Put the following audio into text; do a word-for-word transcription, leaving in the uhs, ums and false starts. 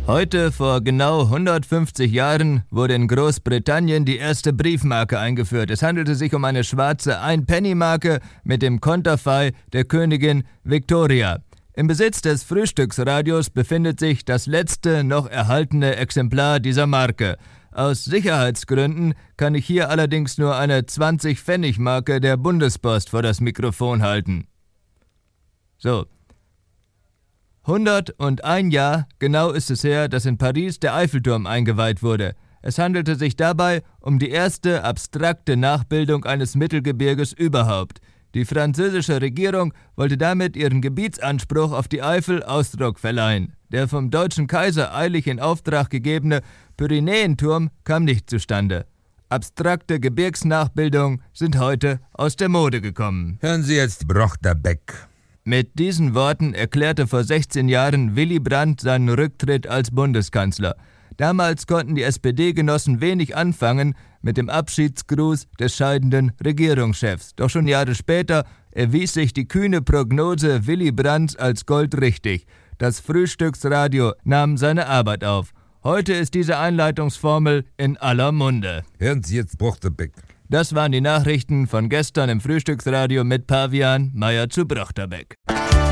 Heute, vor genau hundertfünfzig Jahren, wurde in Großbritannien die erste Briefmarke eingeführt. Es handelte sich um eine schwarze Ein-Penny-Marke mit dem Konterfei der Königin Victoria. Im Besitz des Frühstücksradios befindet sich das letzte noch erhaltene Exemplar dieser Marke. Aus Sicherheitsgründen kann ich hier allerdings nur eine zwanzig-Pfennig-Marke der Bundespost vor das Mikrofon halten. So. hunderteins Jahr genau ist es her, dass in Paris der Eiffelturm eingeweiht wurde. Es handelte sich dabei um die erste abstrakte Nachbildung eines Mittelgebirges überhaupt. Die französische Regierung wollte damit ihren Gebietsanspruch auf die Eifel Ausdruck verleihen. Der vom deutschen Kaiser eilig in Auftrag gegebene Pyrenäenturm kam nicht zustande. Abstrakte Gebirgsnachbildungen sind heute aus der Mode gekommen. Hören Sie jetzt Brochterbeck. Mit diesen Worten erklärte vor sechzehn Jahren Willy Brandt seinen Rücktritt als Bundeskanzler. Damals konnten die S P D-Genossen wenig anfangen mit dem Abschiedsgruß des scheidenden Regierungschefs. Doch schon Jahre später erwies sich die kühne Prognose Willy Brandts als goldrichtig. Das Frühstücksradio nahm seine Arbeit auf. Heute ist diese Einleitungsformel in aller Munde. Hören Sie jetzt Brochterbeck. Das waren die Nachrichten von gestern im Frühstücksradio mit Pavian Meyer zu Brochterbeck.